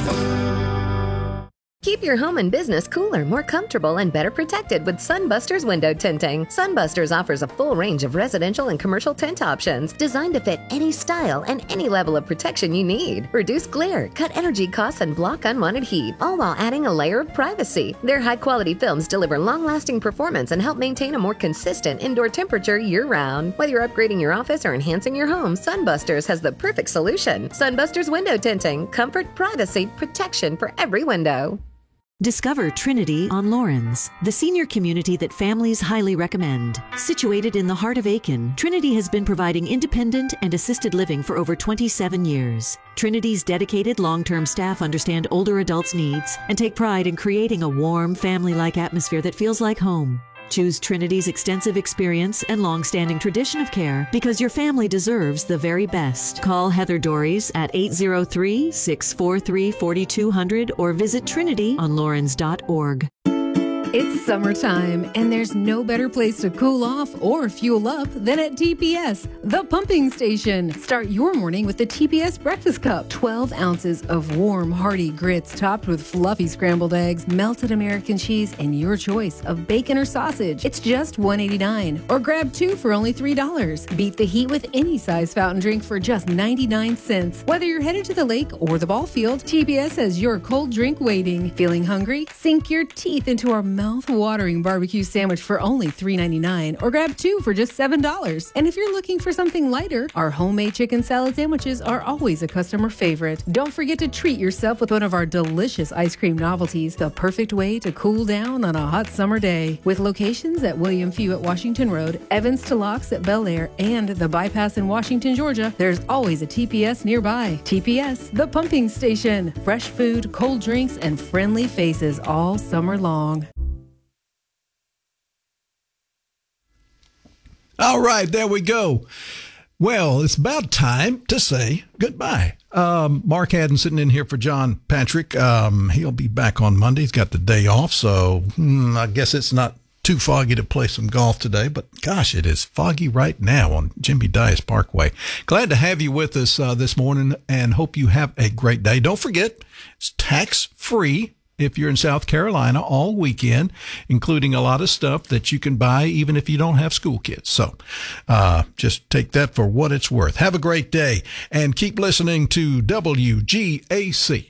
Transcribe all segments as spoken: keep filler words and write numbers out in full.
Keep your home and business cooler, more comfortable, and better protected with Sunbusters window tinting. Sunbusters offers a full range of residential and commercial tint options designed to fit any style and any level of protection you need. Reduce glare, cut energy costs, and block unwanted heat, all while adding a layer of privacy. Their high-quality films deliver long-lasting performance and help maintain a more consistent indoor temperature year-round. Whether you're upgrading your office or enhancing your home, Sunbusters has the perfect solution. Sunbusters window tinting. Comfort, privacy, protection for every window. Discover Trinity on Lawrence, the senior community that families highly recommend. Situated in the heart of Aiken, Trinity has been providing independent and assisted living for over twenty-seven years. Trinity's dedicated long-term staff understand older adults' needs and take pride in creating a warm, family-like atmosphere that feels like home. Choose Trinity's extensive experience and long-standing tradition of care because your family deserves the very best. Call Heather Dories at eight oh three, six four three, four two zero zero or visit trinity on lawrence dot org. It's summertime, and there's no better place to cool off or fuel up than at T P S, the pumping station. Start your morning with the T P S Breakfast Cup. twelve ounces of warm, hearty grits topped with fluffy scrambled eggs, melted American cheese, and your choice of bacon or sausage. It's just one dollar and eighty-nine cents, or grab two for only three dollars. Beat the heat with any size fountain drink for just ninety-nine cents. Whether you're headed to the lake or the ball field, T P S has your cold drink waiting. Feeling hungry? Sink your teeth into our mouth-watering barbecue sandwich for only three ninety-nine, or grab two for just seven dollars. And if you're looking for something lighter, our homemade chicken salad sandwiches are always a customer favorite. Don't forget to treat yourself with one of our delicious ice cream novelties, the perfect way to cool down on a hot summer day. With locations at William Few at Washington Road, Evans to Locks at Bel Air, and the Bypass in Washington, Georgia, there's always a T P S nearby. T P S, the pumping station. Fresh food, cold drinks, and friendly faces all summer long. All right, there we go. Well, it's about time to say goodbye. Um, Mark Haddon sitting in here for John Patrick. Um, he'll be back on Monday. He's got the day off, so hmm, I guess it's not too foggy to play some golf today. But gosh, it is foggy right now on Jimmy Dias Parkway. Glad to have you with us uh, this morning, and hope you have a great day. Don't forget, it's tax-free if you're in South Carolina all weekend, including a lot of stuff that you can buy even if you don't have school kids. So uh, just take that for what it's worth. Have a great day, and keep listening to W G A C.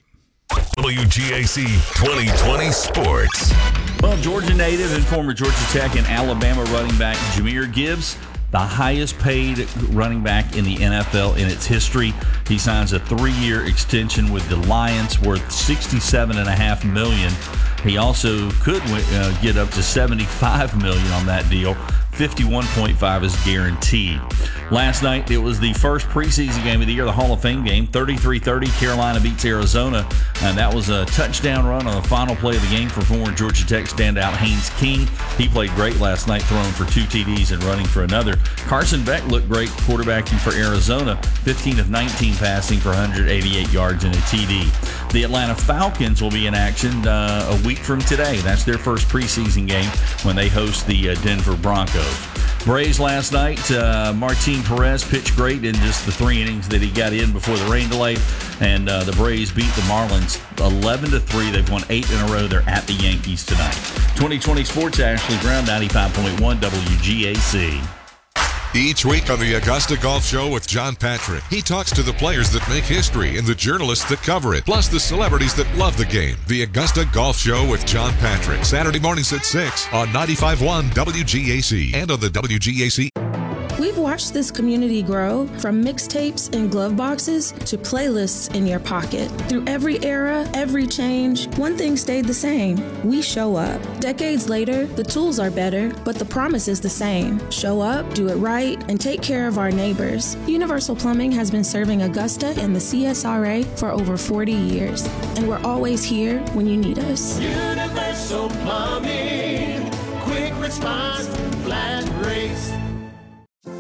W G A C twenty twenty Sports. Well, Georgia native and former Georgia Tech and Alabama running back Jahmyr Gibbs, the highest paid running back in the N F L in its history. He signs a three-year extension with the Lions worth sixty-seven point five million dollars. He also could uh, get up to seventy-five million dollars on that deal. fifty-one point five is guaranteed. Last night, it was the first preseason game of the year, the Hall of Fame game. thirty-three thirty, Carolina beats Arizona, and that was a touchdown run on the final play of the game for former Georgia Tech standout Haynes King. He played great last night, throwing for two T Ds and running for another. Carson Beck looked great quarterbacking for Arizona, fifteen of nineteen passing for one hundred eighty-eight yards and a T D. The Atlanta Falcons will be in action uh, a week from today. That's their first preseason game when they host the uh, Denver Broncos. Braves last night, uh, Martin Perez pitched great in just the three innings that he got in before the rain delay, and uh, the Braves beat the Marlins eleven to three. They've won eight in a row. They're at the Yankees tonight. twenty twenty Sports, Ashley Brown, ninety-five point one W G A C. Each week on the Augusta Golf Show with John Patrick, he talks to the players that make history and the journalists that cover it, plus the celebrities that love the game. The Augusta Golf Show with John Patrick, Saturday mornings at six on ninety-five point one W G A C and on the W G A C. We've watched this community grow from mixtapes and glove boxes to playlists in your pocket. Through every era, every change, one thing stayed the same. We show up. Decades later, the tools are better, but the promise is the same. Show up, do it right, and take care of our neighbors. Universal Plumbing has been serving Augusta and the C S R A for over forty years, and we're always here when you need us. Universal Plumbing, quick response, flat rates.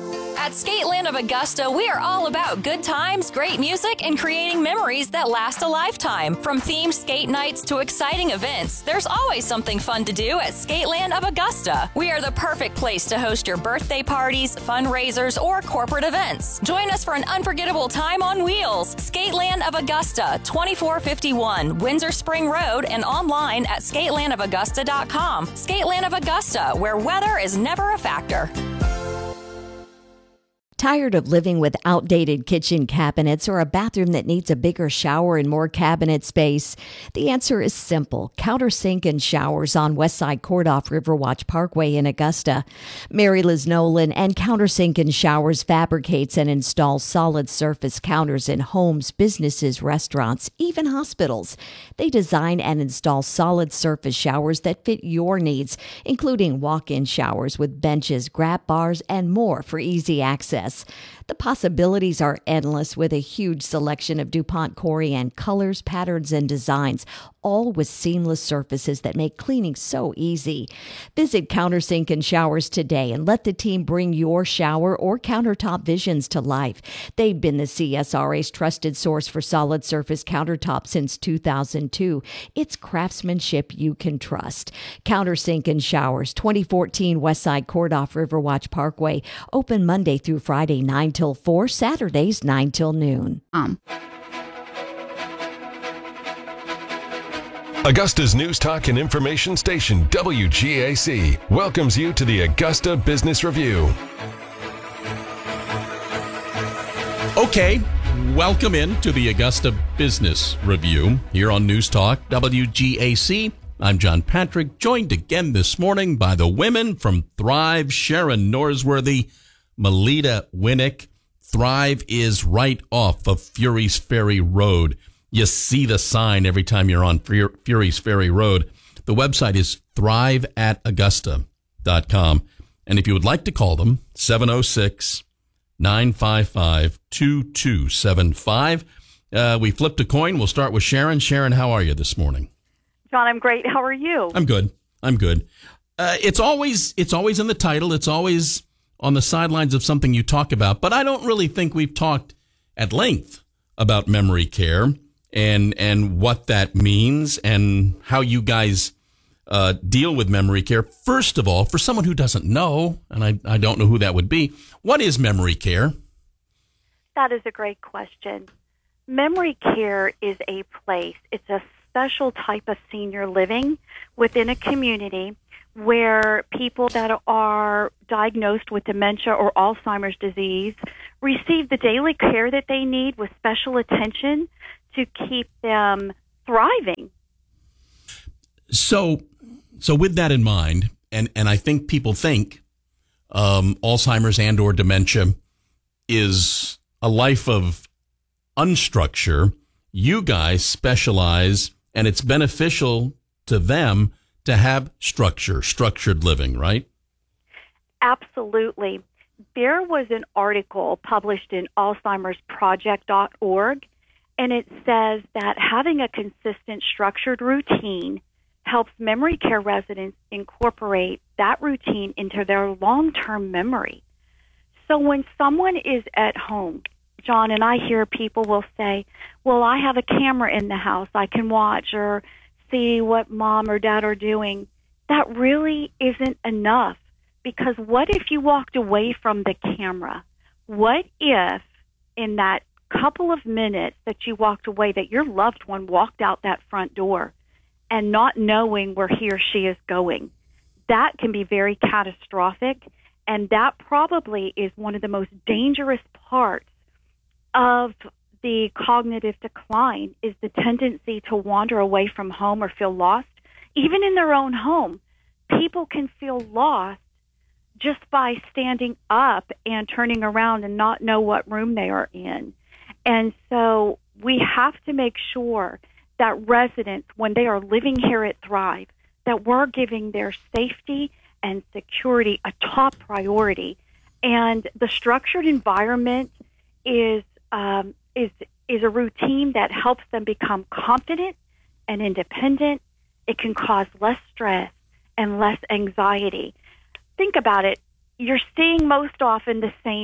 At Skateland of Augusta, we are all about good times, great music, and creating memories that last a lifetime. From themed skate nights to exciting events, there's always something fun to do at Skateland of Augusta. We are the perfect place to host your birthday parties, fundraisers, or corporate events. Join us for an unforgettable time on wheels. Skateland of Augusta, twenty-four fifty-one Windsor Spring Road, and online at skateland of augusta dot com. Skateland of Augusta, where weather is never a factor. Tired of living with outdated kitchen cabinets or a bathroom that needs a bigger shower and more cabinet space? The answer is simple. Countersink and Showers on Westside Court off Riverwatch Parkway in Augusta. Mary Liz Nolan and Countersink and Showers fabricates and installs solid surface counters in homes, businesses, restaurants, even hospitals. They design and install solid surface showers that fit your needs, including walk-in showers with benches, grab bars, and more for easy access. The possibilities are endless with a huge selection of DuPont Corian colors, patterns, and designs, all with seamless surfaces that make cleaning so easy. Visit Countersink and Showers today and let the team bring your shower or countertop visions to life. They've been the C S R A's trusted source for solid surface countertops since two thousand two. It's craftsmanship you can trust. Countersink and Showers, twenty fourteen Westside Court off Riverwatch Parkway. Open Monday through Friday, nine till four, Saturdays, nine till noon. Um. Augusta's News Talk and Information Station, W G A C, welcomes you to the Augusta Business Review. Okay, welcome in to the Augusta Business Review here on News Talk, W G A C. I'm John Patrick, joined again this morning by the women from Thrive, Sharon Norsworthy, Melita Winnick. Thrive is right off of Fury's Ferry Road. You see the sign every time you're on Fury's Ferry Road. The website is thrive at augusta dot com. And if you would like to call them, seven oh six, nine five five, two two seven five. Uh, we flipped a coin. We'll start with Sharon. Sharon, how are you this morning? John, I'm great. How are you? I'm good. I'm good. Uh, it's always it's always in the title. It's always on the sidelines of something you talk about. But I don't really think we've talked at length about memory care and and what that means and how you guys uh, deal with memory care. First of all, for someone who doesn't know, and I, I don't know who that would be, what is memory care? That is a great question. Memory care is a place. It's a special type of senior living within a community where people that are diagnosed with dementia or Alzheimer's disease receive the daily care that they need with special attention to keep them thriving. So, so with that in mind, and, and I think people think um, Alzheimer's and or dementia is a life of unstructure. You guys specialize, and it's beneficial to them to have structure, structured living, right? Absolutely. There was an article published in Alzheimer's Project dot org, and it says that having a consistent, structured routine helps memory care residents incorporate that routine into their long-term memory. So when someone is at home, John, and I hear people will say, well, I have a camera in the house. I can watch or see what mom or dad are doing. That really isn't enough, because what if you walked away from the camera? What if in that couple of minutes that you walked away, that your loved one walked out that front door and not knowing where he or she is going? That can be very catastrophic, and that probably is one of the most dangerous parts of the cognitive decline, is the tendency to wander away from home or feel lost. Even in their own home, people can feel lost just by standing up and turning around and not know what room they are in. And so we have to make sure that residents, when they are living here at Thrive, that we're giving their safety and security a top priority. And the structured environment is um, is is a routine that helps them become confident and independent. It can cause less stress and less anxiety. Think about it. You're seeing most often the same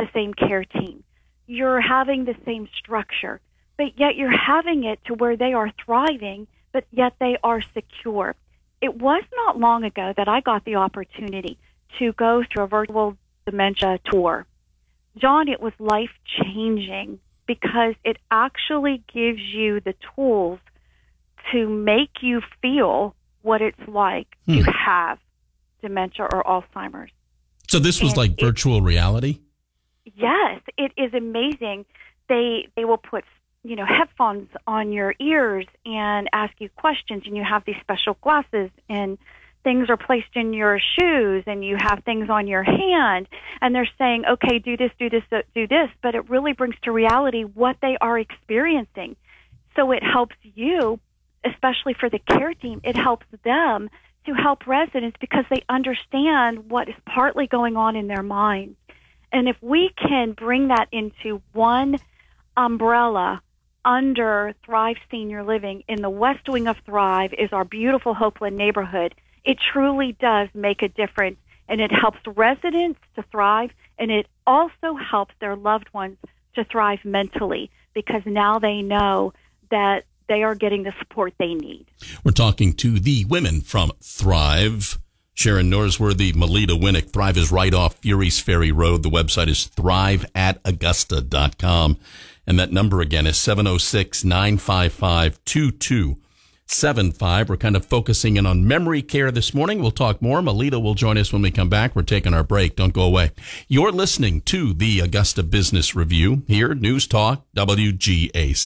the same care team. You're having the same structure, but yet you're having it to where they are thriving, but yet they are secure. It was not long ago that I got the opportunity to go through a virtual dementia tour. John, it was life-changing because it actually gives you the tools to make you feel what it's like hmm. to have dementia or Alzheimer's. So this was and like it, virtual reality? Yes, it is amazing. They they will put, you know, headphones on your ears and ask you questions, and you have these special glasses, and things are placed in your shoes, and you have things on your hand, and they're saying, okay, do this, do this, do this, but it really brings to reality what they are experiencing. So it helps you, especially for the care team, it helps them to help residents because they understand what is partly going on in their minds. And if we can bring that into one umbrella under Thrive Senior Living, in the West Wing of Thrive is our beautiful Hopeland neighborhood, it truly does make a difference, and it helps residents to thrive, and it also helps their loved ones to thrive mentally because now they know that they are getting the support they need. We're talking to the women from Thrive. Sharon Norsworthy, Melita Winnick. Thrive is right off Furie's Ferry Road. The website is thrive at augusta dot com. And that number again is seven oh six, nine five five, two two seven five. We're kind of focusing in on memory care this morning. We'll talk more. Melita will join us when we come back. We're taking our break. Don't go away. You're listening to the Augusta Business Review here, News Talk, W G A C.